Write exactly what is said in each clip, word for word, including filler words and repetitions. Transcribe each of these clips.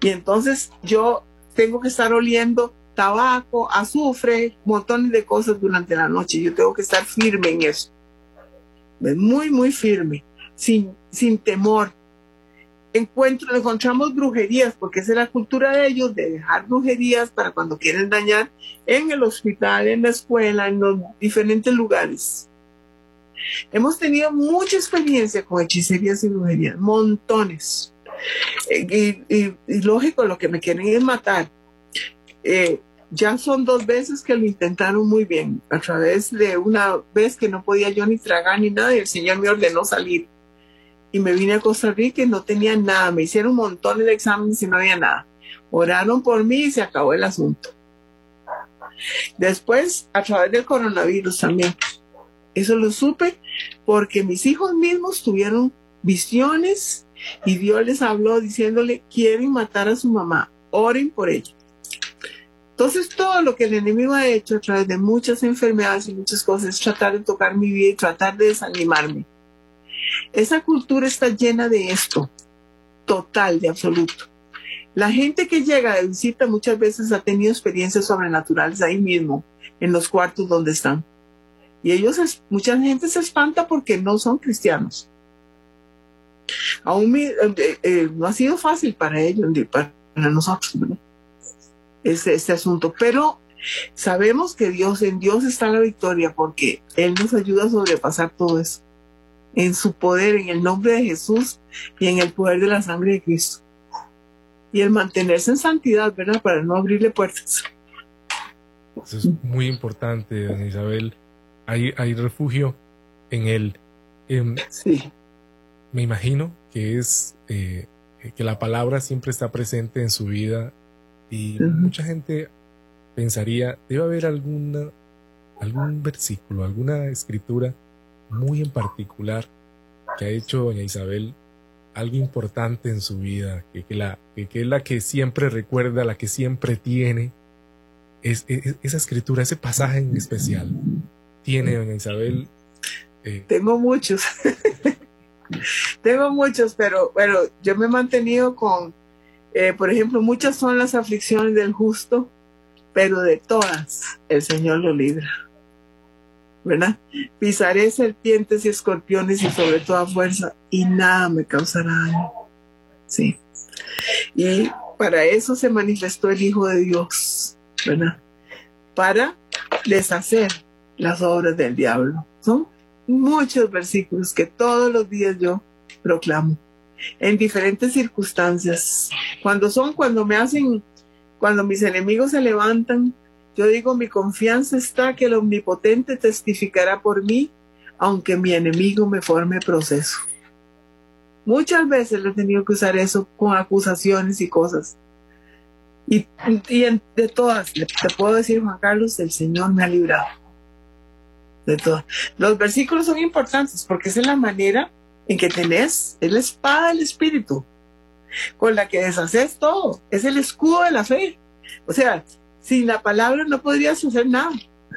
Y entonces yo tengo que estar oliendo tabaco, azufre, montones de cosas durante la noche. Yo tengo que estar firme en eso. Muy, muy firme, sin, sin temor. Encuentro, encontramos brujerías, porque esa es la cultura de ellos, de dejar brujerías para cuando quieren dañar en el hospital, en la escuela, en los diferentes lugares. Hemos tenido mucha experiencia con hechicerías y brujerías, montones. Y, y, y lógico, lo que me quieren es matar. Eh, ya son dos veces que lo intentaron muy bien, a través de una vez que no podía yo ni tragar ni nada, y el Señor me ordenó salir. Y me vine a Costa Rica y no tenía nada. Me hicieron un montón de exámenes y no había nada. Oraron por mí y se acabó el asunto. Después, a través del coronavirus también. Eso lo supe porque mis hijos mismos tuvieron visiones y Dios les habló diciéndole, quieren matar a su mamá, oren por ella. Entonces todo lo que el enemigo ha hecho a través de muchas enfermedades y muchas cosas es tratar de tocar mi vida y tratar de desanimarme. Esa cultura está llena de esto, total, de absoluto. La gente que llega de visita muchas veces ha tenido experiencias sobrenaturales ahí mismo, en los cuartos donde están. Y ellos, mucha gente se espanta porque no son cristianos. Aún eh, eh, no ha sido fácil para ellos, para nosotros, ¿verdad? Este, este asunto. Pero sabemos que Dios, en Dios está la victoria, porque Él nos ayuda a sobrepasar todo eso. En su poder, en el nombre de Jesús y en el poder de la sangre de Cristo. Y el mantenerse en santidad, ¿verdad? Para no abrirle puertas. Eso es muy importante, doña Isabel. Hay, hay refugio en Él. Eh, sí. Me imagino que es eh, que la palabra siempre está presente en su vida y uh-huh. mucha gente pensaría, debe haber alguna, algún versículo, alguna escritura muy en particular que ha hecho doña Isabel algo importante en su vida, que, que, la, que, que es la que siempre recuerda, la que siempre tiene, es, es, esa escritura, ese pasaje en especial. ¿Tiene doña Isabel? Eh... Tengo muchos. Tengo muchos, pero bueno, yo me he mantenido con, eh, por ejemplo, muchas son las aflicciones del justo, pero de todas el Señor lo libra. ¿Verdad? Pisaré serpientes y escorpiones y sobre toda fuerza y nada me causará daño. Sí. Y para eso se manifestó el Hijo de Dios, ¿verdad? Para deshacer las obras del diablo. Son muchos versículos que todos los días yo proclamo en diferentes circunstancias. Cuando son, cuando me hacen, cuando mis enemigos se levantan, yo digo, mi confianza está que el Omnipotente testificará por mí, aunque mi enemigo me forme proceso. Muchas veces he tenido que usar eso con acusaciones y cosas. Y, y en, de todas, te puedo decir, Juan Carlos, el Señor me ha librado. De todas. Los versículos son importantes porque esa es la manera en que tenés, es la espada del Espíritu, con la que deshaces todo. Es el escudo de la fe. O sea, sin la palabra no podrías hacer nada.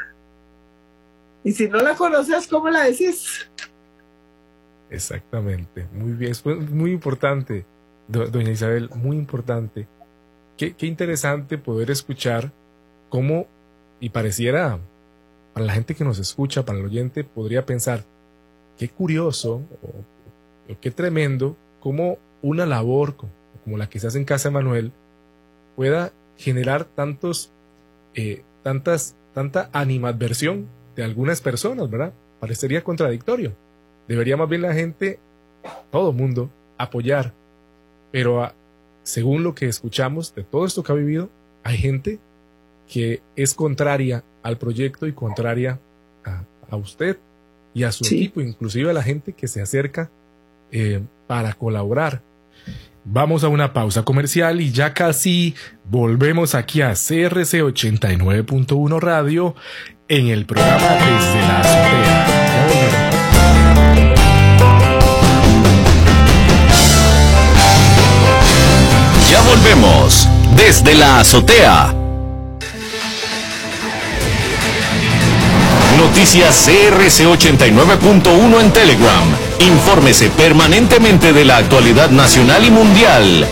Y si no la conoces, ¿cómo la decís? Exactamente. Muy bien. Es muy importante, do, doña Isabel, muy importante. Qué, qué interesante poder escuchar cómo, y pareciera, para la gente que nos escucha, para el oyente, podría pensar, qué curioso, o, o qué tremendo, cómo una labor como, como la que se hace en Casa Emanuel pueda generar tantos, eh, tantas, tanta animadversión de algunas personas, ¿verdad? Parecería contradictorio. Debería más bien la gente, todo el mundo, apoyar. Pero a, según lo que escuchamos de todo esto que ha vivido, hay gente que es contraria al proyecto y contraria a, a usted y a su sí. equipo, inclusive a la gente que se acerca eh, para colaborar. Vamos a una pausa comercial y ya casi volvemos aquí a C R C ochenta y nueve punto uno Radio en el programa Desde la Azotea. Ya volvemos desde la azotea. Noticias C R C ochenta y nueve punto uno en Telegram. Infórmese permanentemente de la actualidad nacional y mundial.